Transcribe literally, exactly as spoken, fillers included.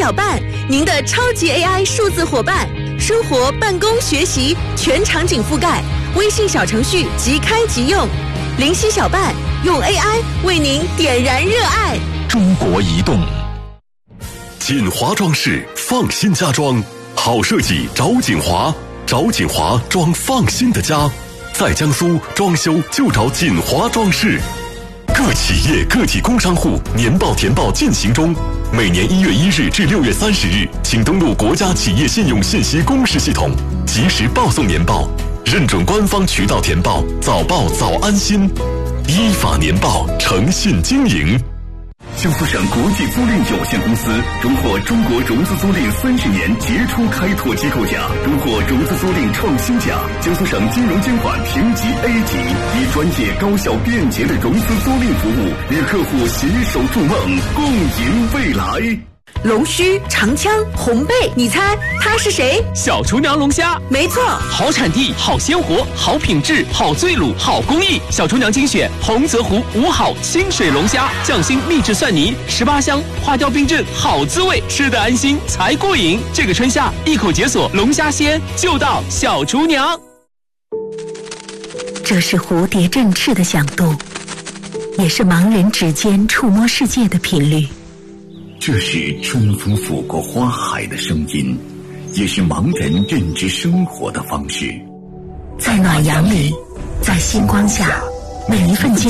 小伴，您的超级 A I 数字伙伴，生活、办公、学习全场景覆盖。微信小程序即开即用，灵犀小伴用 A I 为您点燃热爱。 中国移动。 锦华装饰，放心家装，好设计找锦华，找锦华装放心的家。在江苏装修就找锦华装饰。各企业个体工商户年报填报进行中，每年一月一日至六月三十日，请登录国家企业信用信息公示系统，及时报送年报，认准官方渠道填报，早报早安心，依法年报，诚信经营。 江苏省国际租赁有限公司荣获中国融资租赁三十年杰出开拓机构奖，荣获融资租赁创新奖。江苏省金融监管评级 A 级，以专业、高效、便捷的融资租赁服务，与客户携手筑梦，共赢未来。 龙须、长枪、红背，你猜他是谁？ 小厨娘龙虾， 没错， 好产地，好鲜活，好品质，好醉卤，好工艺。小厨娘精选洪泽湖五好清水龙虾，匠心秘制蒜泥，十八香，花雕冰镇，好滋味，吃得安心才过瘾。这个春夏一口解锁龙虾鲜，就到小厨娘。 这是蝴蝶振翅的响动，也是盲人指尖触摸世界的频率。 这是春风拂过花海的声音，也是盲人认知生活的方式。 在暖阳里，在星光下，每一份